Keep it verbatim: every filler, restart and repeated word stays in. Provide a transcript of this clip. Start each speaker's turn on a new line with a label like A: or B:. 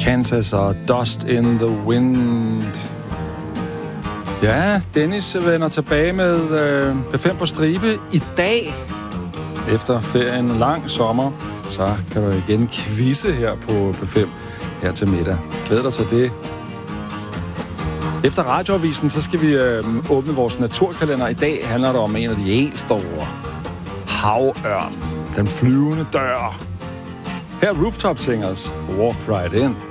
A: Kansas og Dust in the Wind. Ja, Dennis vender tilbage med øh, P fem på stribe i dag. Efter ferien, lang sommer, så kan du igen quizze her på P fem her til middag. Glæder dig til det. Efter radioavisen, så skal vi øh, åbne vores naturkalender. I dag handler det om en af de helt store. Havørn. Den flyvende dør. Her er Rooftop Singers. Walk Right In.